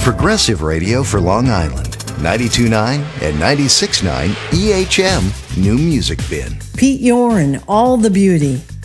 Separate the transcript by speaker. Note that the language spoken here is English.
Speaker 1: Progressive radio for Long Island. 92.9 and 96.9 EHM New Music Bin.
Speaker 2: Pete Yorn, All the Beauty.